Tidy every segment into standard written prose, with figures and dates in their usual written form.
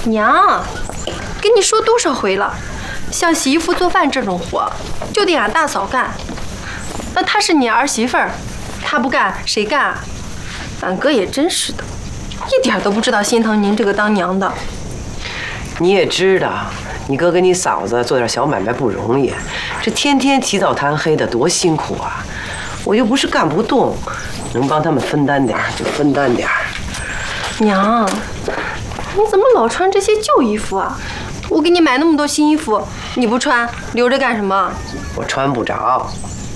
娘，跟你说多少回了，像洗衣服、做饭这种活，就得俺大嫂干。那她是你儿媳妇儿，她不干谁干啊？俺哥也真是的，一点都不知道心疼您这个当娘的。 你也知道，你哥跟你嫂子做点小买卖不容易，这天天起早贪黑的，多辛苦啊！我又不是干不动，能帮他们分担点就分担点。 娘，你怎么老穿这些旧衣服啊？我给你买那么多新衣服，你不穿，留着干什么？ 我穿不着。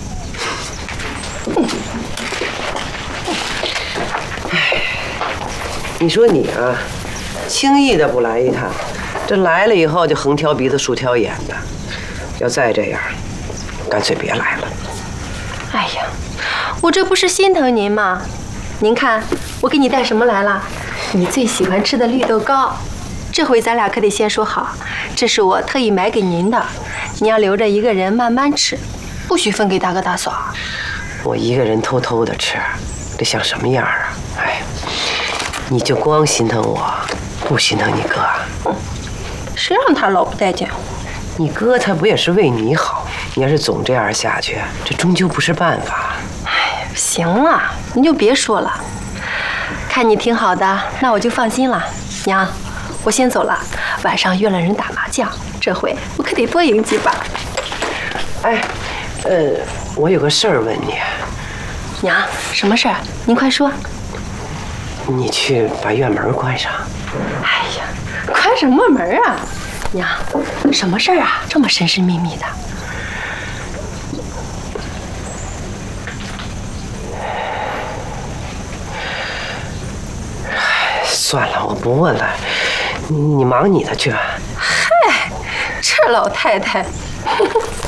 哎，你说你啊，轻易的不来一趟，这来了以后就横挑鼻子竖挑眼的。要再这样，干脆别来了。 哎呀，我这不是心疼您吗？您看，我给你带什么来了？你最喜欢吃的绿豆糕。这回咱俩可得先说好，这是我特意买给您的，你要留着一个人慢慢吃，不许分给大哥大嫂。 我一个人偷偷的吃，这像什么样啊？哎，你就光心疼我，不心疼你哥？ 谁让他老不待见我？ 你哥他不也是为你好？你要是总这样下去，这终究不是办法。 哎，行了，您就别说了。看你挺好的，那我就放心了。娘，我先走了，晚上约了人打麻将，这回我可得多赢几把。 哎，我有个事儿问你。 娘，什么事儿？您快说。 你去把院门关上。 哎呀，关什么门啊？娘，什么事儿啊？这么神神秘秘的。 算了，我不问了，你忙你的去吧。 嗨，这老太太。